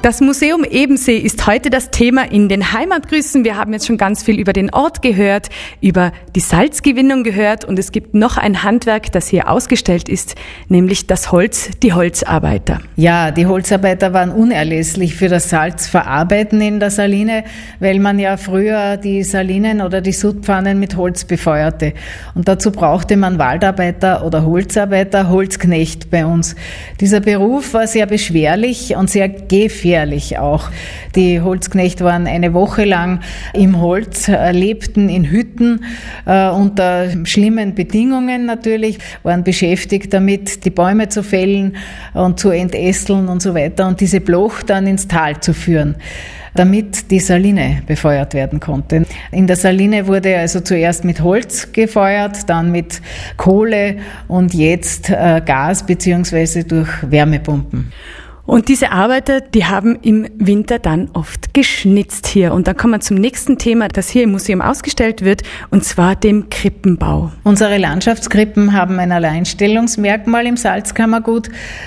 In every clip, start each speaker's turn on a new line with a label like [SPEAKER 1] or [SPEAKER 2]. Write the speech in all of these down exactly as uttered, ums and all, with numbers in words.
[SPEAKER 1] Das Museum Ebensee ist heute das Thema in den Heimatgrüßen. Wir haben jetzt schon ganz viel über den Ort gehört, über die Salzgewinnung gehört und es gibt noch ein Handwerk, das hier ausgestellt ist, nämlich das Holz, die Holzarbeiter.
[SPEAKER 2] Ja, die Holzarbeiter waren unerlässlich für das Salzverarbeiten in der Saline, weil man ja früher die Salinen oder die Sudpfannen mit Holz befeuerte. Und dazu brauchte man Waldarbeiter oder Holzarbeiter, Holzknecht bei uns. Dieser Beruf war sehr beschwerlich und sehr gefährlich. Auch. Die Holzknechte waren eine Woche lang im Holz, lebten in Hütten äh, unter schlimmen Bedingungen natürlich, waren beschäftigt damit, die Bäume zu fällen und zu entästeln und so weiter und diese Bloch dann ins Tal zu führen, damit die Saline befeuert werden konnte. In der Saline wurde also zuerst mit Holz gefeuert, dann mit Kohle und jetzt äh, Gas beziehungsweise durch Wärmepumpen.
[SPEAKER 1] Und diese Arbeiter, die haben im Winter dann oft geschnitzt hier. Und dann kommen wir zum nächsten Thema, das hier im Museum ausgestellt wird, und zwar dem Krippenbau.
[SPEAKER 2] Unsere Landschaftskrippen haben ein Alleinstellungsmerkmal im Salzkammergut.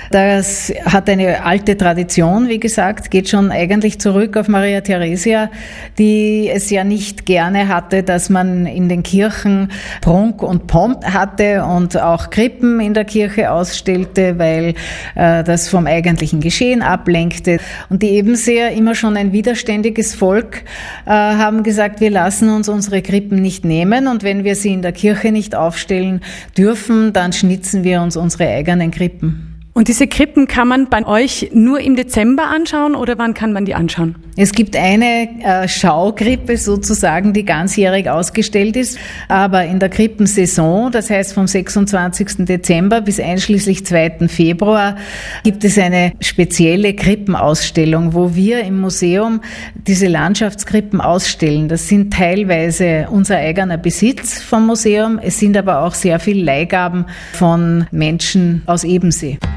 [SPEAKER 2] Das hat eine alte Tradition, wie gesagt, geht schon eigentlich zurück auf Maria Theresia, die es ja nicht gerne hatte, dass man in den Kirchen Prunk und Pomp hatte und auch Krippen in der Kirche ausstellte, weil äh, das vom eigentlichen Geschehen ablenkte. Und die Ebenseer, immer schon ein widerständiges Volk, äh, haben gesagt, wir lassen uns unsere Krippen nicht nehmen und wenn wir sie in der Kirche nicht aufstellen dürfen, dann schnitzen wir uns unsere eigenen Krippen.
[SPEAKER 1] Und diese Krippen kann man bei euch nur im Dezember anschauen oder wann kann man die anschauen?
[SPEAKER 2] Es gibt eine äh, Schaukrippe sozusagen, die ganzjährig ausgestellt ist, aber in der Krippensaison, das heißt vom sechsundzwanzigsten Dezember bis einschließlich zweiten Februar, gibt es eine spezielle Krippenausstellung, wo wir im Museum diese Landschaftskrippen ausstellen. Das sind teilweise unser eigener Besitz vom Museum, es sind aber auch sehr viele Leihgaben von Menschen aus Ebensee.